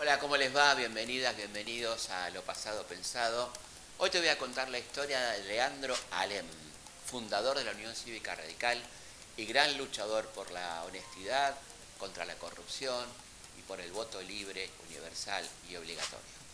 Hola, ¿cómo les va? Bienvenidas, bienvenidos a Lo Pasado Pensado. Hoy te voy a contar la historia de Leandro Alem, fundador de la Unión Cívica Radical y gran luchador por la honestidad, contra la corrupción y por el voto libre, universal y obligatorio.